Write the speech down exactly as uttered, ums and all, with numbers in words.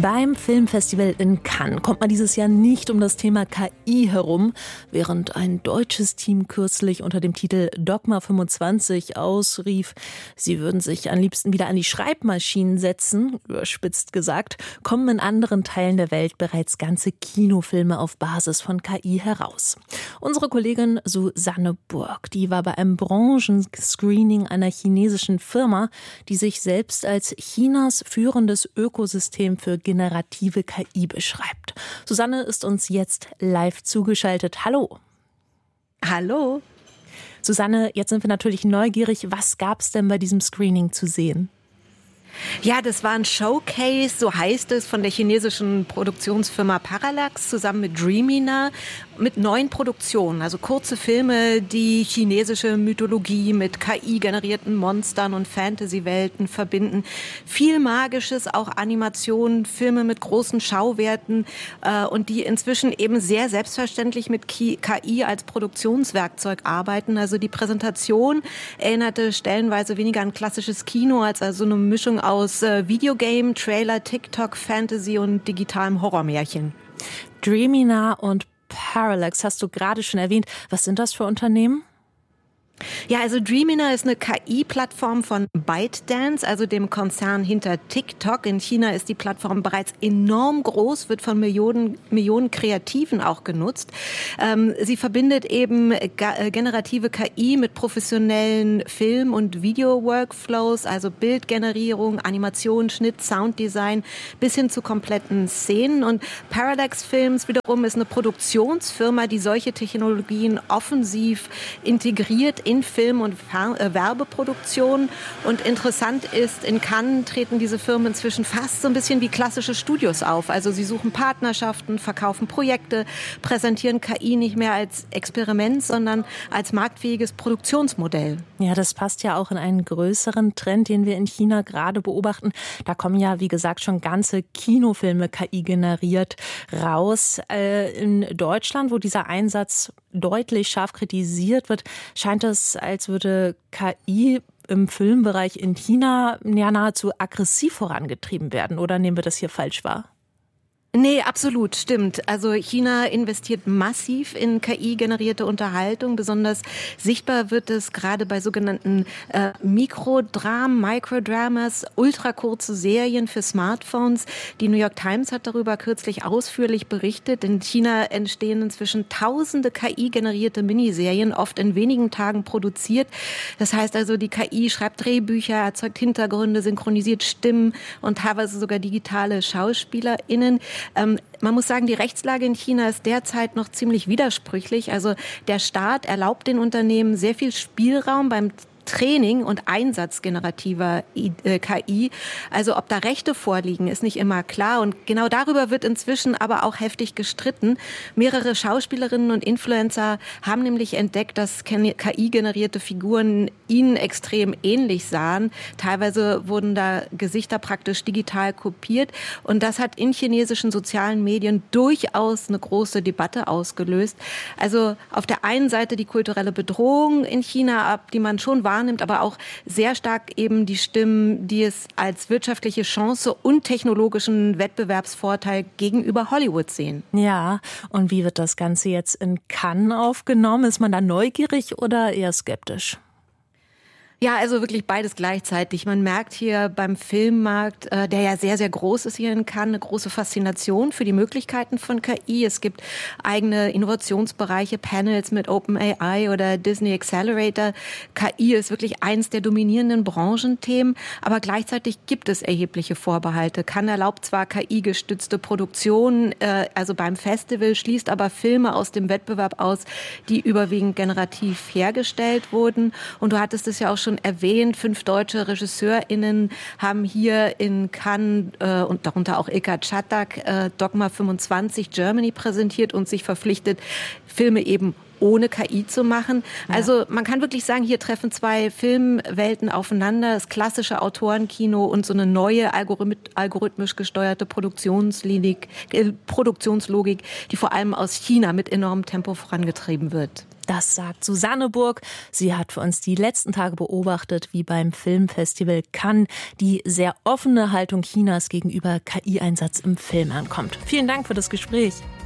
Beim Filmfestival in Cannes kommt man dieses Jahr nicht um das Thema K I herum, während ein deutsches Team kürzlich unter dem Titel Dogma fünfundzwanzig ausrief, sie würden sich am liebsten wieder an die Schreibmaschinen setzen, überspitzt gesagt, kommen in anderen Teilen der Welt bereits ganze Kinofilme auf Basis von K I heraus. Unsere Kollegin Susanne Burg, die war bei einem Branchenscreening einer chinesischen Firma, die sich selbst als Chinas führendes Ökosystem für generative K I beschreibt. Susanne ist uns jetzt live zugeschaltet. Hallo. Hallo. Susanne, jetzt sind wir natürlich neugierig. Was gab es denn bei diesem Screening zu sehen? Ja, das war ein Showcase, so heißt es, von der chinesischen Produktionsfirma Parallax zusammen mit Dreamina mit neuen Produktionen, also kurze Filme, die chinesische Mythologie mit K I-generierten Monstern und Fantasy-Welten verbinden. Viel Magisches, auch Animationen, Filme mit großen Schauwerten äh, und die inzwischen eben sehr selbstverständlich mit K I als Produktionswerkzeug arbeiten. Also die Präsentation erinnerte stellenweise weniger an klassisches Kino als also eine Mischung aus äh, Videogame, Trailer, TikTok, Fantasy und digitalem Horrormärchen. Dreamina und Parallax hast du gerade schon erwähnt. Was sind das für Unternehmen? Ja, also Dreamina ist eine K I-Plattform von ByteDance, also dem Konzern hinter TikTok. In China ist die Plattform bereits enorm groß, wird von Millionen, Millionen Kreativen auch genutzt. Ähm, sie verbindet eben generative K I mit professionellen Film- und Video-Workflows, also Bildgenerierung, Animation, Schnitt, Sounddesign bis hin zu kompletten Szenen. Und Parallax Films wiederum ist eine Produktionsfirma, die solche Technologien offensiv integriert in Film- und Werbeproduktion. Und interessant ist, in Cannes treten diese Firmen inzwischen fast so ein bisschen wie klassische Studios auf. Also sie suchen Partnerschaften, verkaufen Projekte, präsentieren K I nicht mehr als Experiment, sondern als marktfähiges Produktionsmodell. Ja, das passt ja auch in einen größeren Trend, den wir in China gerade beobachten. Da kommen ja, wie gesagt, schon ganze Kinofilme K I generiert raus. Äh, in Deutschland, wo dieser Einsatz deutlich scharf kritisiert wird, scheint es, als würde K I im Filmbereich in China ja nahezu aggressiv vorangetrieben werden. Oder nehmen wir das hier falsch wahr? Nee, absolut, stimmt. Also China investiert massiv in K I-generierte Unterhaltung. Besonders sichtbar wird es gerade bei sogenannten äh, Mikrodramen, Microdramas, ultrakurze Serien für Smartphones. Die New York Times hat darüber kürzlich ausführlich berichtet. In China entstehen inzwischen tausende K I-generierte Miniserien, oft in wenigen Tagen produziert. Das heißt also, die K I schreibt Drehbücher, erzeugt Hintergründe, synchronisiert Stimmen und teilweise sogar digitale SchauspielerInnen. Ähm, man muss sagen, die Rechtslage in China ist derzeit noch ziemlich widersprüchlich. Also der Staat erlaubt den Unternehmen sehr viel Spielraum beim Training und Einsatz generativer K I. Also ob da Rechte vorliegen, ist nicht immer klar. Und genau darüber wird inzwischen aber auch heftig gestritten. Mehrere Schauspielerinnen und Influencer haben nämlich entdeckt, dass K I-generierte Figuren ihnen extrem ähnlich sahen. Teilweise wurden da Gesichter praktisch digital kopiert. Und das hat in chinesischen sozialen Medien durchaus eine große Debatte ausgelöst. Also auf der einen Seite die kulturelle Bedrohung in China, ab die man schon wahrnimmt, aber auch sehr stark eben die Stimmen, die es als wirtschaftliche Chance und technologischen Wettbewerbsvorteil gegenüber Hollywood sehen. Ja, und wie wird das Ganze jetzt in Cannes aufgenommen? Ist man da neugierig oder eher skeptisch? Ja, also wirklich beides gleichzeitig. Man merkt hier beim Filmmarkt, äh, der ja sehr, sehr groß ist hier in Cannes, eine große Faszination für die Möglichkeiten von K I. Es gibt eigene Innovationsbereiche, Panels mit OpenAI oder Disney Accelerator. K I ist wirklich eins der dominierenden Branchenthemen, aber gleichzeitig gibt es erhebliche Vorbehalte. Cannes erlaubt zwar K I-gestützte Produktionen, äh, also beim Festival, schließt aber Filme aus dem Wettbewerb aus, die überwiegend generativ hergestellt wurden. Und du hattest es ja auch schon erwähnt, fünf deutsche RegisseurInnen haben hier in Cannes äh, und darunter auch Ilka Czatak äh, Dogma fünfundzwanzig Germany präsentiert und sich verpflichtet, Filme eben ohne K I zu machen. Ja. Also man kann wirklich sagen, hier treffen zwei Filmwelten aufeinander, das klassische Autorenkino und so eine neue algorithmisch gesteuerte Produktionslogik, äh, Produktionslogik, die vor allem aus China mit enormem Tempo vorangetrieben wird. Das sagt Susanne Burg. Sie hat für uns die letzten Tage beobachtet, wie beim Filmfestival Cannes die sehr offene Haltung Chinas gegenüber K I-Einsatz im Film ankommt. Vielen Dank für das Gespräch.